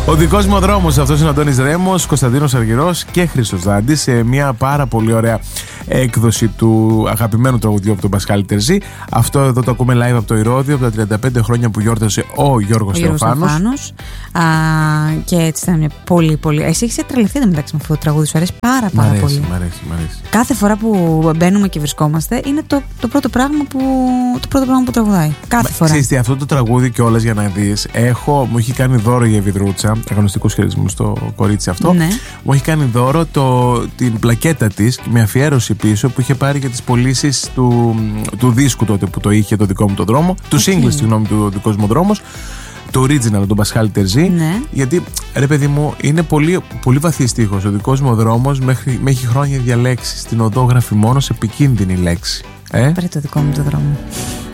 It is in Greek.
Ο δικός μου δρόμος, αυτός είναι ο Αντώνης Ρέμος, Κωνσταντίνος Αργυρός και Χρήστος Δάντης, σε μια πάρα πολύ ωραία έκδοση του αγαπημένου τραγουδιού από τον Πασχάλη Τερζή. Αυτό εδώ το ακούμε live από το Ηρώδειο, από τα 35 χρόνια που γιόρτασε ο Γιώργος Θεοφάνος. Και έτσι ήταν μια πολύ πολύ. Εσύ έχεις τρελαθεί μεταξύ με αυτό το τραγούδι, σου αρέσει πάρα πολύ. Μ' αρέσει. Κάθε φορά που μπαίνουμε και βρισκόμαστε, είναι το πρώτο πράγμα που τραγουδάει. Κάθε φορά. Ξέρεις τι, αυτό το τραγούδι κιόλας, για να δεις, μου έχει κάνει δώρο η Ευηδρούτσα, αγωνιστικούς χαιρετισμούς στο κορίτσι αυτό. Ναι. Μου έχει κάνει δώρο την πλακέτα της με αφιέρωση πίσω που είχε πάρει για τις πωλήσεις του δίσκου τότε που το είχε, το δικό μου το δρόμο. Του single, συγγνώμη, του δικός μου δρόμος. Το original, τον Πασχάλη Τερζή. Ναι. Γιατί, ρε παιδί μου, είναι πολύ, πολύ βαθύ στίχος. Ο δικός μου δρόμος με έχει χρόνια διαλέξει. Στην οδό γράφει μόνος επικίνδυνη λέξη. Πάρε το δικό μου το δρόμο.